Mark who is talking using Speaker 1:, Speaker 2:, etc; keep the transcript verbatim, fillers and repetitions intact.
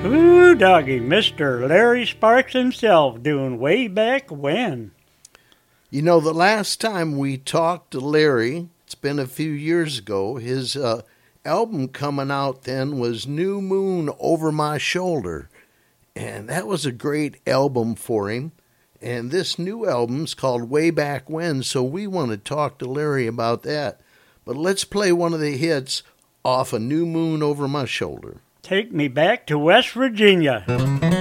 Speaker 1: Ooh, doggy, Mister Larry Sparks himself doing Way Back When.
Speaker 2: You know, the last time we talked to Larry, it's been a few years ago, his uh, album coming out then was New Moon Over My Shoulder. And that was a great album for him. And this new album's called Way Back When, so we want to talk to Larry about that. But let's play one of the hits off a New Moon Over My Shoulder.
Speaker 1: Take me back to West Virginia.